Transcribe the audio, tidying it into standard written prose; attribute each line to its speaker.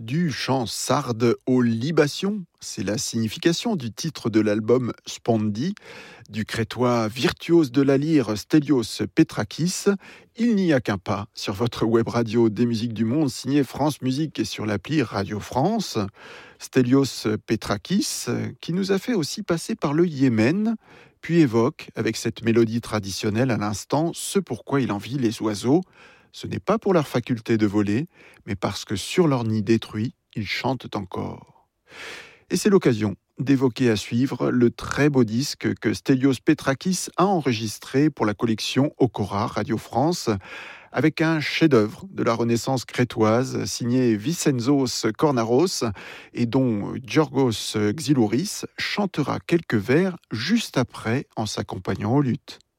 Speaker 1: Du chant sarde aux libations, c'est la signification du titre de l'album Spondi, du crétois virtuose de la lyre Stelios Petrakis. Il n'y a qu'un pas sur votre web radio des musiques du monde, signé France Musique et sur l'appli Radio France. Stelios Petrakis, qui nous a fait aussi passer par le Yémen, puis évoque, avec cette mélodie traditionnelle à l'instant, ce pourquoi il envie les oiseaux. Ce n'est pas pour leur faculté de voler, mais parce que sur leur nid détruit, ils chantent encore. Et c'est l'occasion d'évoquer à suivre le très beau disque que Stelios Petrakis a enregistré pour la collection Okora Radio France, avec un chef-d'œuvre de la Renaissance crétoise signé Vicenzos Kornaros et dont Giorgos Xylouris chantera quelques vers juste après en s'accompagnant au luth.